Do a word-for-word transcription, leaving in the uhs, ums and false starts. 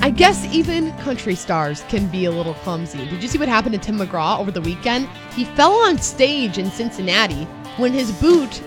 I guess even country stars can be a little clumsy. Did you see what happened to Tim McGraw over the weekend? He fell on stage in Cincinnati when his boot